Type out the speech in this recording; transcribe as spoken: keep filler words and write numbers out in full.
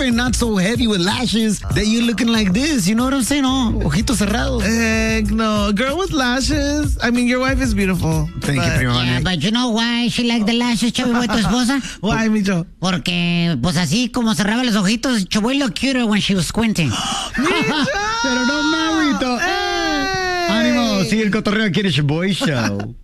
and not so heavy with lashes that you're looking like this. You know what I'm saying? Oh, ojitos cerrados. Heck no. A girl with lashes. I mean, your wife is beautiful. Thank you, prima Yeah, Vane. but you know why she like the lashes, Chaboy, tu esposa? Why, Micho? Porque, pues así como cerraba los ojitos, Chaboy looked cuter when she was squinting. Pero no, Maurito. Hey. Ánimo, sigue el cotorreo aquí en el Boy Show.